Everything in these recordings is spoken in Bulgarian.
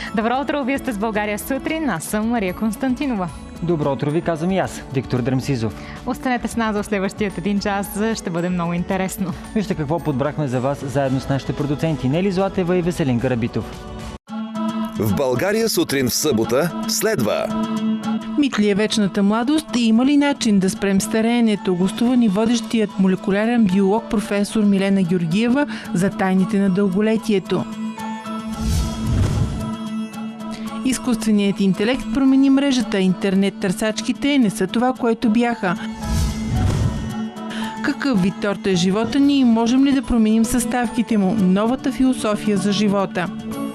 Добро утро, вие сте с България сутрин, аз съм Мария Константинова. Добро утро ви казвам и аз, Виктор Драмсизов. Останете с нас в следващият един час, ще бъде много интересно. Вижте какво подбрахме за вас заедно с нашите продуценти Нели Златева и Веселин Карабитов. В България сутрин в събота следва. Мит ли е вечната младост и има ли начин да спрем стареенето? Гостува ни водещият молекулярен биолог професор Милена Георгиева за тайните на дълголетието. Изкуственият интелект промени мрежата. Интернет-търсачките не са това, което бяха. Какъв вид торта е живота ни и можем ли да променим съставките му? Новата философия за живота.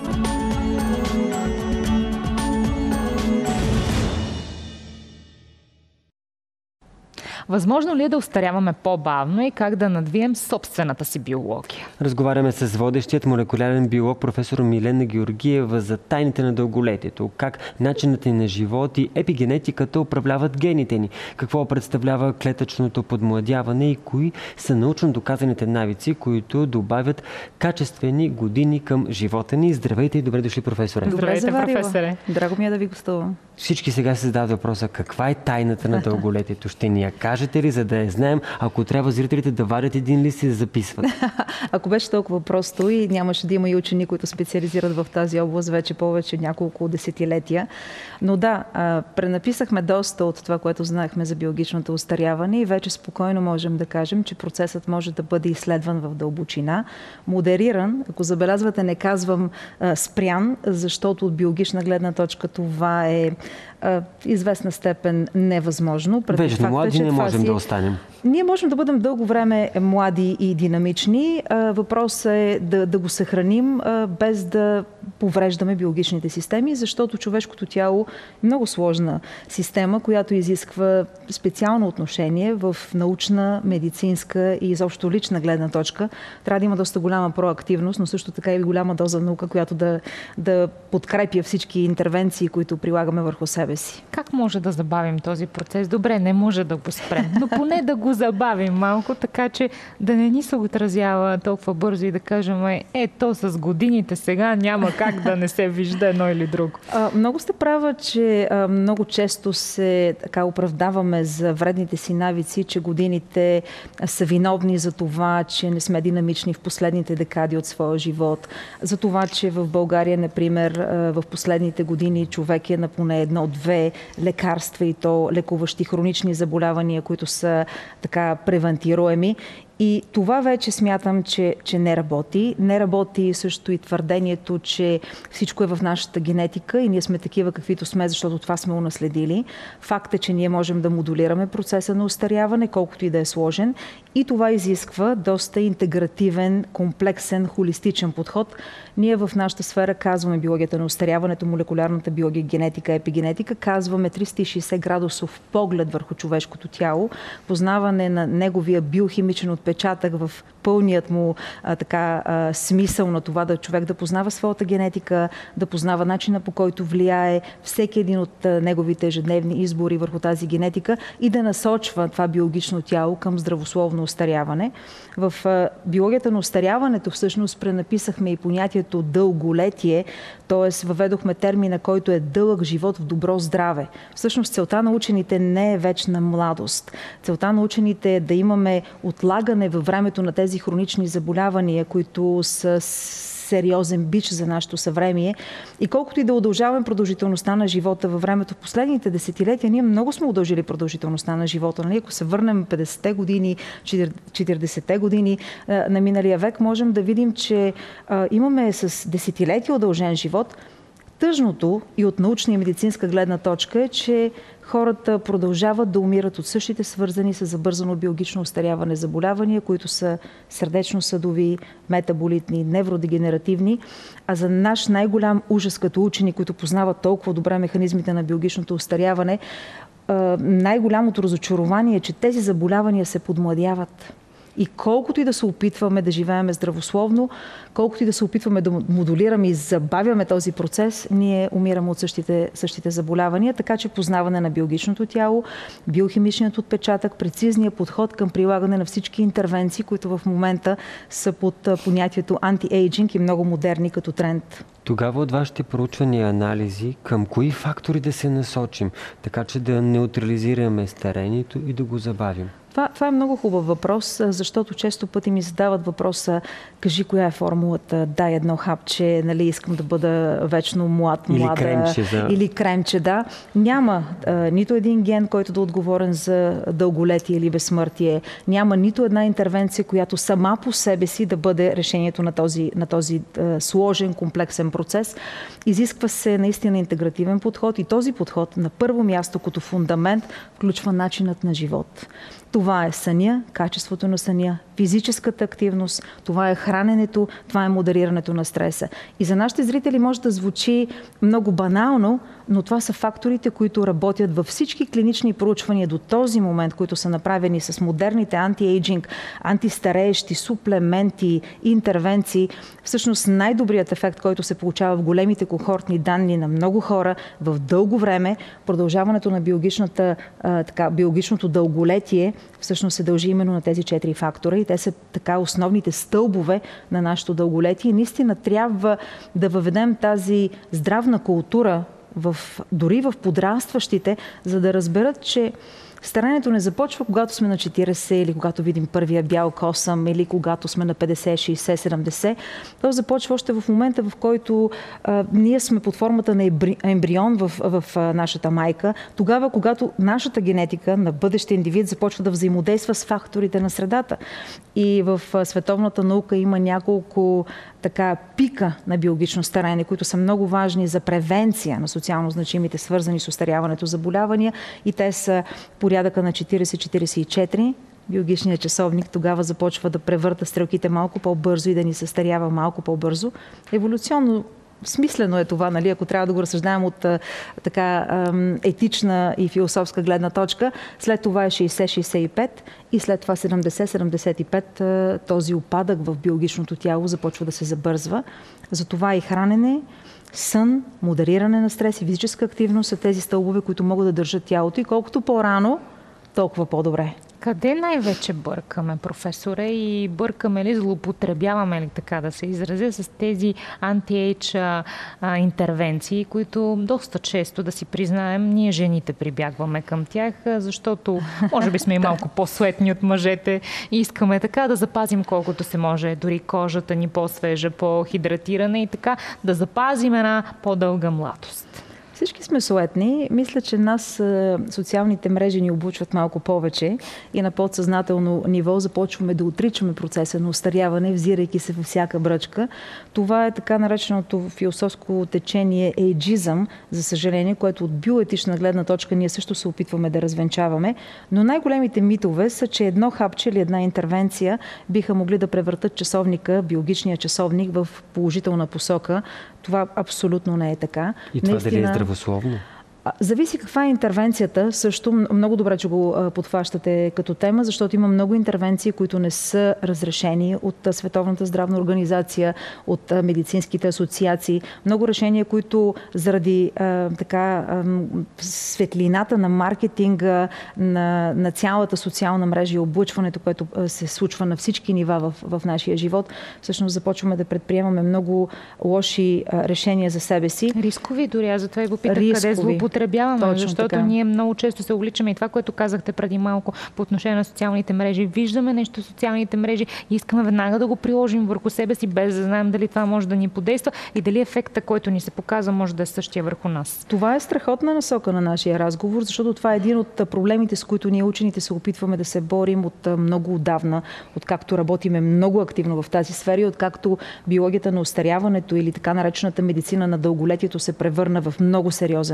Възможно ли е да остаряваме по-бавно и как да надвием собствената си биология? Разговаряме с водещият молекулярен биолог професор Милена Георгиева за тайните на дълголетието, как начинът ни на живот и епигенетиката управляват гените ни, какво представлява клетъчното подмладяване и кои са научно доказаните навици, които добавят качествени години към живота ни. Здравейте и добре дошли, професоре. Здравейте, професоре. Драго ми е да ви гостувам. Всички сега се задават въпроса: каква е тайната на дълголетието? Ще ни я кажете ли, за да я знаем, ако трябва зрителите да вадят един лист и да записват? Ако беше толкова просто и нямаше да има и учени, които специализират в тази област вече повече няколко десетилетия. Но да, пренаписахме доста от това, което знаехме за биологичното остаряване и вече спокойно можем да кажем, че процесът може да бъде изследван в дълбочина, модериран. Ако забелязвате, не казвам спрян, защото от биологична гледна точка това е известна степен невъзможно. Вечно млади не можем да останем. Ние можем да бъдем дълго време млади и динамични. Въпросът е да го съхраним без да повреждаме биологичните системи, защото човешкото тяло е много сложна система, която изисква специално отношение в научна, медицинска и изобщо лична гледна точка. Трябва да има доста голяма проактивност, но също така и голяма доза наука, която да подкрепя всички интервенции, които прилагаме върху себе си. Как може да забавим този процес? Добре, не може да го спрем, но поне да го забавим малко, така че да не ни се отразява толкова бързо и да кажем, то с годините сега няма как да не се вижда едно или друго. Много сте права, че много често се така оправдаваме за вредните си навици, че годините са виновни за това, че не сме динамични в последните декади от своя живот. За това, че в България, например, в последните години човек е на поне едно-две лекарства и то лекуващи хронични заболявания, които са така превентируеми. И това вече смятам, че не работи. Не работи също и твърдението, че всичко е в нашата генетика и ние сме такива каквито сме, защото това сме унаследили. Факт е, че ние можем да модулираме процеса на остаряване, колкото и да е сложен. И това изисква доста интегративен, комплексен, холистичен подход. Ние в нашата сфера казваме биологията на остаряването, молекулярната биология, генетика, епигенетика, казваме 360 градусов поглед върху човешкото тяло, познаване на неговия биохимичен отпечатък в пълният му смисъл на това човек да познава своята генетика, да познава начина, по който влияе всеки един от неговите ежедневни избори върху тази генетика и да насочва това биологично тяло към здравословно остаряване. В биологията на остаряването всъщност пренаписахме и понятието дълголетие, т.е. въведохме термина, който е дълъг живот в добро здраве. Всъщност целта на учените не е вечна младост. Целта на учените е да имаме отлагане във времето на тези хронични заболявания, които са сериозен бич за нашето съвремие. И колкото и да удължаваме продължителността на живота във времето в последните десетилетия, ние много сме удължили продължителността на живота. Нали? Ако се върнем 50-те години, 40-те години на миналия век, можем да видим, че имаме с десетилетия удължен живот. Тъжното и от научна и медицинска гледна точка е, че хората продължават да умират от същите свързани с забързано биологично остаряване заболявания, които са сърдечно-съдови, метаболитни, невродегенеративни. А за наш най-голям ужас като учени, които познават толкова добре механизмите на биологичното остаряване, най-голямото разочарование е, че тези заболявания се подмладяват. И колкото и да се опитваме да живеем здравословно, колкото и да се опитваме да модулираме и забавяме този процес, ние умираме от същите заболявания. Така че познаване на биологичното тяло, биохимичният отпечатък, прецизният подход към прилагане на всички интервенции, които в момента са под понятието анти-ейджинг и много модерни като тренд. Тогава от вашите проучвания и анализи, към кои фактори да се насочим, така че да неутрализираме старението и да го забавим? Това е много хубав въпрос, защото често пъти ми задават въпроса: кажи коя е формулата, дай едно хапче, нали, искам да бъда вечно млада. Или кремче, да. Няма нито един ген, който да е отговорен за дълголетие или безсмъртие. Няма нито една интервенция, която сама по себе си да бъде решението на този сложен, комплексен процес. Изисква се наистина интегративен подход и този подход на първо място като фундамент включва начинът на живот. Това е съня, качеството на съня, физическата активност, това е храненето, това е модерирането на стреса. И за нашите зрители може да звучи много банално, но това са факторите, които работят във всички клинични проучвания до този момент, които са направени с модерните антиейджинг, антистареещи, суплементи, интервенции. Всъщност най-добрият ефект, който се получава в големите кохортни данни на много хора в дълго време, продължаването на биологичното дълголетие, всъщност се дължи именно на тези 4 фактора и те са така основните стълбове на нашето дълголетие. Наистина трябва да въведем тази здравна култура дори в подрастващите, за да разберат, че старението не започва, когато сме на 40 или когато видим първия бял косъм или когато сме на 50, 60, 70. То започва още в момента, в който ние сме под формата на ембрион в нашата майка. Тогава, когато нашата генетика на бъдещия индивид започва да взаимодейства с факторите на средата. И в световната наука има няколко пика на биологично стареене, които са много важни за превенция на социално значимите, свързани с остаряването заболявания. И те са порядъка на 40-44. Биологичният часовник тогава започва да превърта стрелките малко по-бързо и да ни състарява малко по-бързо. Еволюционно смислено е това, нали, ако трябва да го разсъждаем от етична и философска гледна точка. След това е 60-65 и след това 70-75 този упадък в биологичното тяло започва да се забързва. Затова и хранене, сън, модериране на стрес и физическа активност са тези стълбове, които могат да държат тялото и колкото по-рано, толкова по-добре. Къде най-вече бъркаме, професоре, и бъркаме ли, злоупотребяваме ли, така да се изразя, с тези анти-ейдж интервенции, които доста често, да си признаем, ние жените прибягваме към тях, защото може би сме и малко по-суетни от мъжете и искаме така да запазим колкото се може, дори кожата ни по-свежа, по-хидратирана и така да запазим една по-дълга младост. Всички сме суетни. Мисля, че нас социалните мрежи ни обучват малко повече и на подсъзнателно ниво започваме да отричаме процеса на остаряване, взирайки се във всяка бръчка. Това е така нареченото философско течение ейджизъм, за съжаление, което от биоетична гледна точка ние също се опитваме да развенчаваме. Но най-големите митове са, че едно хапче или една интервенция биха могли да превъртат часовника, биологичния часовник, в положителна посока. Това абсолютно не е така. И това дали е здравословно? Зависи каква е интервенцията. Също много добре, че го подхващате като тема, защото има много интервенции, които не са разрешени от Световната здравна организация, от медицинските асоциации. Много решения, които заради светлината на маркетинга, на цялата социална мрежа и облъчването, което се случва на всички нива в нашия живот, всъщност започваме да предприемаме много лоши решения за себе си. Рискови дори, аз затова и го питах, къде злоупотребяваме, защото така. Ние много често се увличаме и това, което казахте преди малко по отношение на социалните мрежи. Виждаме нещо в социалните мрежи и искаме веднага да го приложим върху себе си, без да знаем дали това може да ни подейства и дали ефекта, който ни се показва, може да е същия върху нас. Това е страхотна насока на нашия разговор, защото това е един от проблемите, с които ние учените се опитваме да се борим от много отдавна, откакто работиме много активно в тази сфера, откакто биологията на остаряването или така наречената медицина на дълголетието се превърна в много сериозен тренд.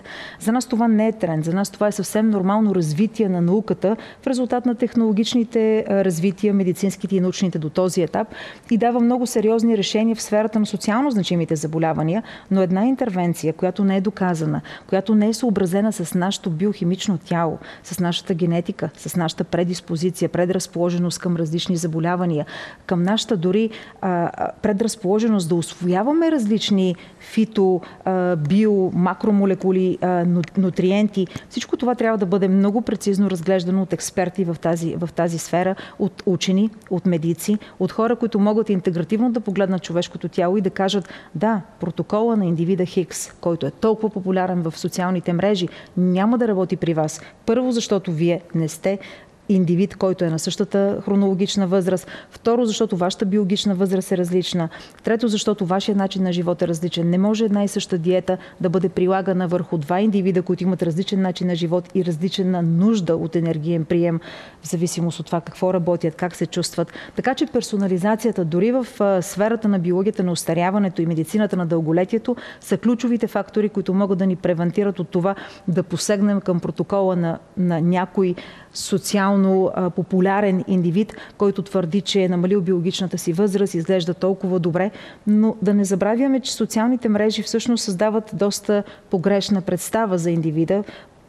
За нас това не е тренд. За нас това е съвсем нормално развитие на науката в резултат на технологичните развития, медицинските и научните до този етап и дава много сериозни решения в сферата на социално значимите заболявания, но една интервенция, която не е доказана, която не е съобразена с нашето биохимично тяло, с нашата генетика, с нашата предиспозиция, предразположеност към различни заболявания, към нашата дори предразположеност да усвояваме различни фито, био, макромолекули, нутриенти. Всичко това трябва да бъде много прецизно разглеждано от експерти в тази сфера, от учени, от медици, от хора, които могат интегративно да погледнат човешкото тяло и да кажат: да, протокола на индивида Хикс, който е толкова популярен в социалните мрежи, няма да работи при вас. Първо, защото вие не сте индивид, който е на същата хронологична възраст. Второ, защото вашата биологична възраст е различна. Трето, защото вашия начин на живот е различен. Не може една и съща диета да бъде прилагана върху два индивида, които имат различен начин на живот и различна нужда от енергиен прием, в зависимост от това какво работят, как се чувстват. Така че персонализацията дори в сферата на биологията на остаряването и медицината на дълголетието са ключовите фактори, които могат да ни превентират от това да посегнем към протокола на някой социално популярен индивид, който твърди, че е намалил биологичната си възраст, изглежда толкова добре, но да не забравяме, че социалните мрежи всъщност създават доста погрешна представа за индивида.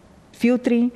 Филтри,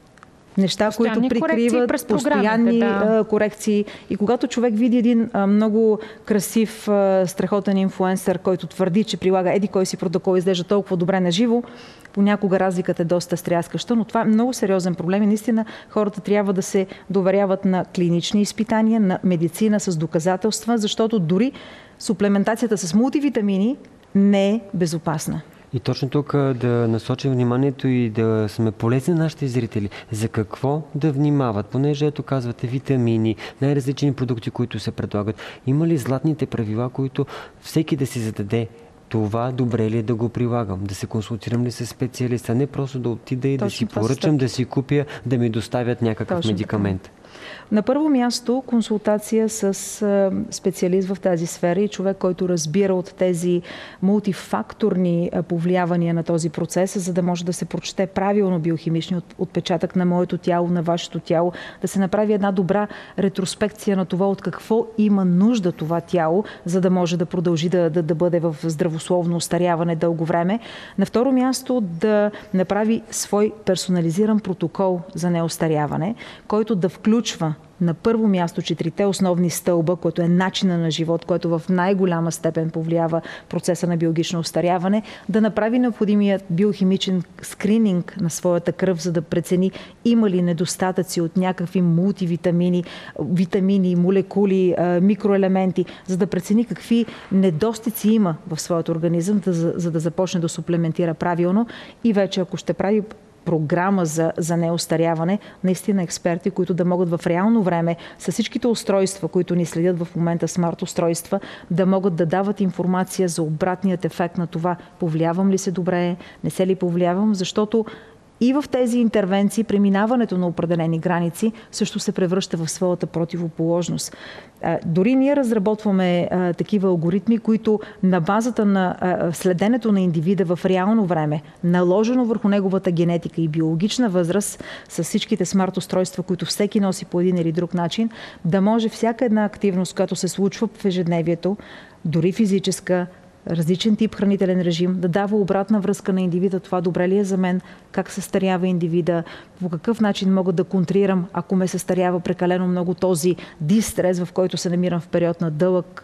неща, които прикриват, постоянни корекции. И когато човек види един много красив, страхотен инфлуенсър, който твърди, че прилага еди кой си протокол и изглежда толкова добре на живо, понякога разликата е доста стряскаща, но това е много сериозен проблем и наистина хората трябва да се доверяват на клинични изпитания, на медицина с доказателства, защото дори суплементацията с мултивитамини не е безопасна. И точно тук да насочим вниманието и да сме полезни на нашите зрители. За какво да внимават? Понеже ето казвате витамини, най-различни продукти, които се предлагат. Има ли златните правила, които всеки да си зададе? Това добре ли е да го прилагам? Да се консултирам ли с специалиста? Не просто да отида и да си поръчам, да си купя, да ми доставят някакъв медикамент. На първо място консултация с специалист в тази сфера и човек, който разбира от тези мултифакторни повлиявания на този процес, за да може да се прочете правилно биохимичния отпечатък на моето тяло, на вашето тяло, да се направи една добра ретроспекция на това от какво има нужда това тяло, за да може да продължи да бъде в здравословно остаряване дълго време. На второ място да направи свой персонализиран протокол за неостаряване, който да включва на първо място 4-те основни стълба, което е начина на живот, което в най-голяма степен повлиява процеса на биологично остаряване, да направи необходимият биохимичен скрининг на своята кръв, за да прецени има ли недостатъци от някакви мултивитамини, витамини, молекули, микроелементи, за да прецени какви недостици има в своят организъм, за да започне да суплементира правилно и вече ако ще прави програма за неостаряване, наистина експерти, които да могат в реално време с всичките устройства, които ни следят в момента, смарт устройства, да могат да дават информация за обратният ефект на това, повлиявам ли се добре, не се ли повлиявам, защото и в тези интервенции преминаването на определени граници също се превръща в своята противоположност. Дори ние разработваме такива алгоритми, които на базата на следенето на индивида в реално време, наложено върху неговата генетика и биологична възраст, с всичките смарт устройства, които всеки носи по един или друг начин, да може всяка една активност, която се случва в ежедневието, дори физическа, различен тип хранителен режим, да дава обратна връзка на индивида. Това добре ли е за мен? Как състарява индивида? По какъв начин мога да контрирам, ако ме състарява прекалено много този дистрес, в който се намирам в период на дълъг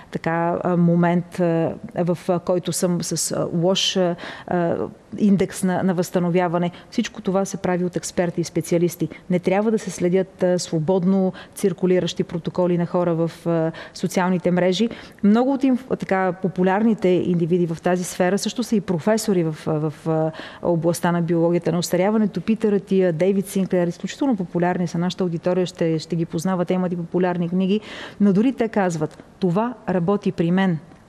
момент, в който съм с лош индекс на възстановяване. Всичко това се прави от експерти и специалисти. Не трябва да се следят свободно циркулиращи протоколи на хора в социалните мрежи. Много от популярните индивиди в тази сфера също са и професори в областта на биологията на остаряването. Питър Атия, Дейвид Синклер, изключително популярни са. Нашата аудитория ще ги познава, те имат и популярни книги, но дори те казват: това работи при мен.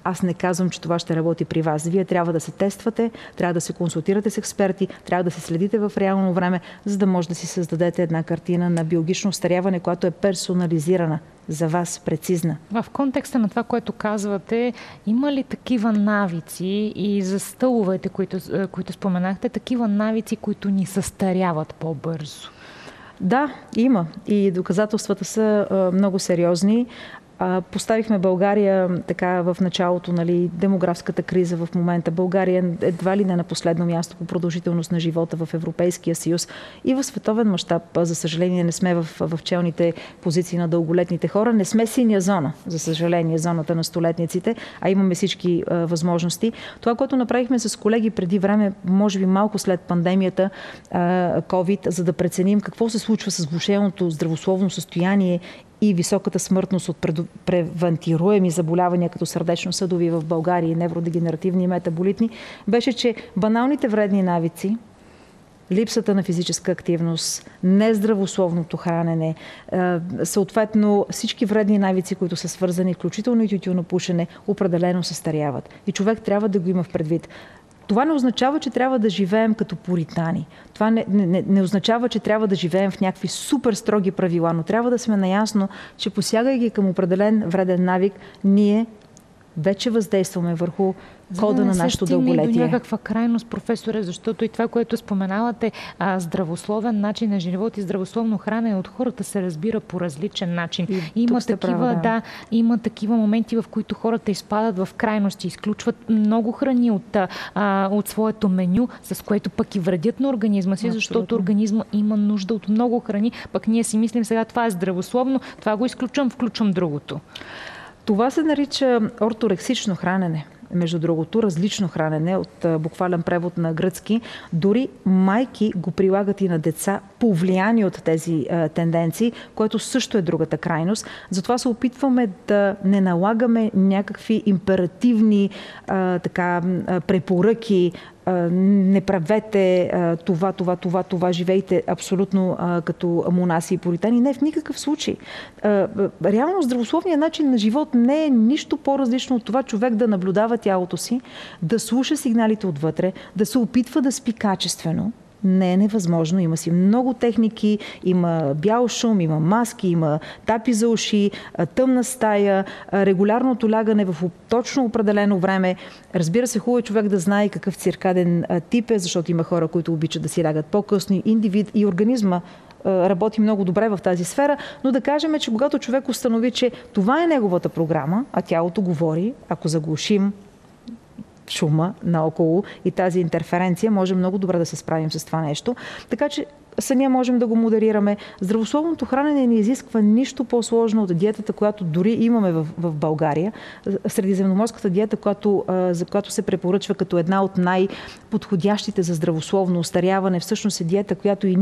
Аз не казвам, че това ще работи при вас. Вие трябва да се тествате, трябва да се консултирате с експерти, трябва да се следите в реално време, за да може да си създадете една картина на биологично остаряване, която е персонализирана за вас, прецизна. В контекста на това, което казвате, има ли такива навици и за стъловете, които споменахте, такива навици, които ни състаряват по-бързо? Да, има. И доказателствата са много сериозни. Поставихме България така в началото, демографската криза в момента. България едва ли не на последно място по продължителност на живота в Европейския съюз и в световен мащаб. За съжаление не сме в челните позиции на дълголетните хора. Не сме синя зона, за съжаление, зоната на столетниците, а имаме всички възможности. Това, което направихме с колеги преди време, може би малко след пандемията COVID, за да преценим какво се случва с влошеното здравословно състояние и високата смъртност от превентируеми заболявания, като сърдечно-съдови в България и невродегенеративни и метаболитни, беше, че баналните вредни навици, липсата на физическа активност, нездравословното хранене, съответно всички вредни навици, които са свързани, включително и тютюнопушене, определено състаряват. И човек трябва да го има в предвид. Това не означава, че трябва да живеем като пуритани. Това не означава, че трябва да живеем в някакви супер строги правила, но трябва да сме наясно, че посягайки към определен вреден навик, ние вече въздействаме върху кода на нашето дълголетие. До някаква крайност, професоре, защото и това, което споменавате, здравословен начин на живот и здравословно хранене от хората се разбира по различен начин. Има такива моменти, в които хората изпадат в крайности, изключват много храни от своето меню, с което пък и вредят на организма си, защото организма има нужда от много храни, пък ние си мислим сега това е здравословно, това го изключвам, включвам другото. Това се нарича орторексично хранене. Между другото, различно хранене от буквален превод на гръцки. Дори майки го прилагат и на деца, повлияни от тези тенденции, което също е другата крайност. Затова се опитваме да не налагаме някакви императивни препоръки, не правете това, живейте абсолютно като монаси и пуритани. Не, в никакъв случай. Реално здравословният начин на живот не е нищо по-различно от това човек да наблюдава тялото си, да слуша сигналите отвътре, да се опитва да спи качествено. Не е невъзможно. Има си много техники, има бял шум, има маски, има тапи за уши, тъмна стая, регулярното лягане в точно определено време. Разбира се, хубаво е човек да знае какъв циркаден тип е, защото има хора, които обичат да си лягат по-късно. Индивид и организма работи много добре в тази сфера, но да кажем, че когато човек установи, че това е неговата програма, а тялото говори, ако заглушим шума наоколо и тази интерференция, може много добре да се справим с това нещо. Така че самия можем да го модерираме. Здравословното хранене не изисква нищо по-сложно от диетата, която дори имаме в България. Средиземноморската диета, за която се препоръчва като една от най-подходящите за здравословно остаряване, всъщност е диета, която и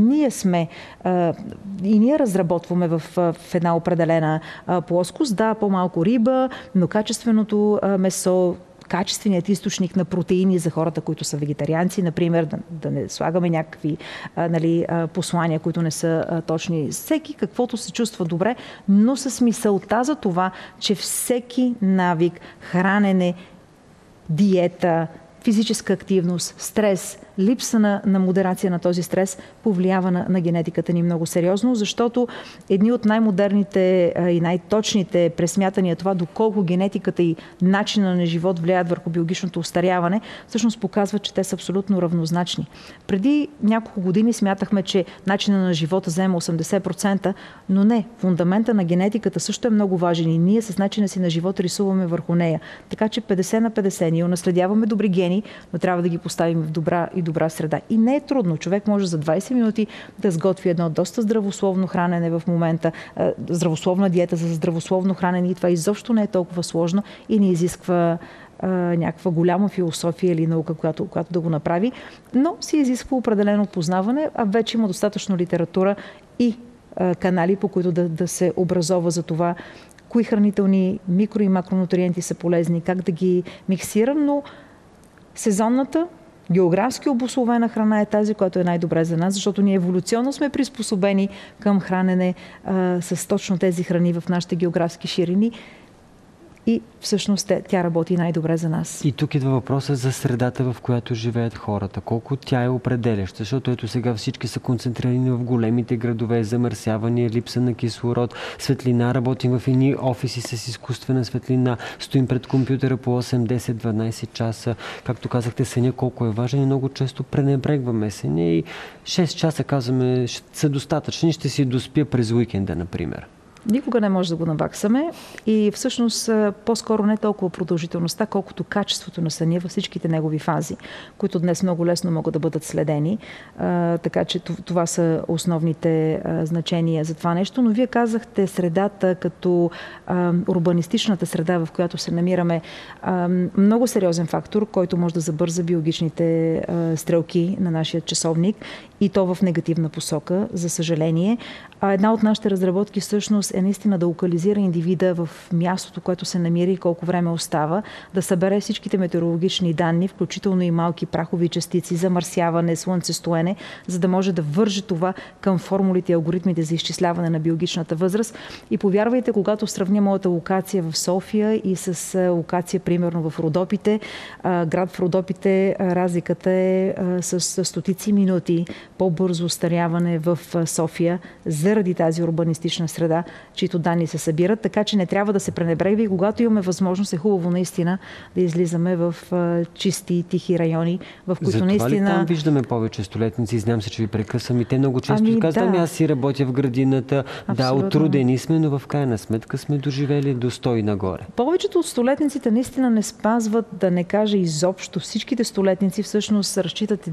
ние разработваме в една определена плоскост. Да, по-малко риба, но качественото месо, качественият източник на протеини за хората, които са вегетарианци, например, да не слагаме някакви послания, които не са точни. Всеки каквото се чувства добре, но с мисълта за това, че всеки навик, хранене, диета, физическа активност, стрес, липса на модерация на този стрес повлиява на генетиката ни много сериозно, защото едни от най-модерните и най-точните пресмятания това доколко генетиката и начина на живот влияят върху биологичното остаряване, всъщност показва, че те са абсолютно равнозначни. Преди няколко години смятахме, че начина на живота заема 80%, но не. Фундамента на генетиката също е много важен и ние с начина си на живот рисуваме върху нея. Така че 50/50 ние унаследяваме добри гени, но трябва да ги поставим в добра среда. И не е трудно. Човек може за 20 минути да сготви едно доста здравословно хранене в момента, здравословна диета за здравословно хранене и това изобщо не е толкова сложно и не изисква някаква голяма философия или наука, която да го направи, но се изисква определено познаване, а вече има достатъчно литература и канали, по които да се образова за това кои хранителни микро- и макронутриенти са полезни, как да ги миксирам, но сезонната, географски обусловена храна е тази, която е най-добре за нас, защото ние еволюционно сме приспособени към хранене с точно тези храни в нашите географски ширини. и всъщност тя работи най-добре за нас. И тук идва въпроса за средата, в която живеят хората. Колко тя е определяща, защото ето сега всички са концентрирани в големите градове, замърсяване, липса на кислород, светлина, работим в едни офиси с изкуствена светлина, стоим пред компютъра по 8, 10, 12 часа. Както казахте, съня колко е важен и много често пренебрегваме съня и 6 часа казваме са достатъчни, ще си доспя през уикенда, например. Никога не може да го наваксаме и всъщност по-скоро не толкова продължителността, колкото качеството на съня във всичките негови фази, които днес много лесно могат да бъдат следени. Така че това са основните значения за това нещо. Но вие казахте средата като урбанистичната среда, в която се намираме, много сериозен фактор, който може да забърза биологичните стрелки на нашия часовник и то в негативна посока, за съжаление. Една от нашите разработки всъщност е наистина да локализира индивида в мястото, което се намира и колко време остава, да събере всичките метеорологични данни, включително и малки прахови частици, замърсяване, слънцестоене, за да може да върже това към формулите и алгоритмите за изчисляване на биологичната възраст. И повярвайте, когато сравня моята локация в София и с локация, примерно в Родопите, град в Родопите, разликата е с стотици минути по-бързо остаряване в София заради тази урбанистична среда, чието данни се събират, така че не трябва да се пренебрегва и когато имаме възможност, е хубаво наистина да излизаме в чисти и тихи райони, в които затова наистина... ли там виждаме повече столетници? Знам се, че ви прекъсвам и те много често казват, аз си работя в градината, абсолютно. Да, отрудени сме, но в крайна сметка сме доживели до 100 и нагоре. Повечето от столетниците наистина не спазват, да не кажа изобщо. Всичките столетници всъщност разчитат